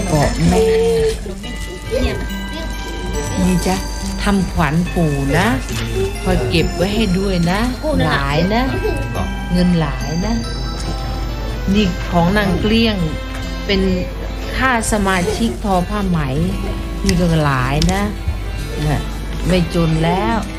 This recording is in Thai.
เกาะแม่นี่จ้ะทำขวัญปู่นะคอยเก็บไว้ให้ด้วยนะหลายนะเงินหลายนะนี่ของนางเกลี้ยงเป็นค่าสมาชิกทอผ้าไหมนี่ก็หลายนะไม่จนแล้ว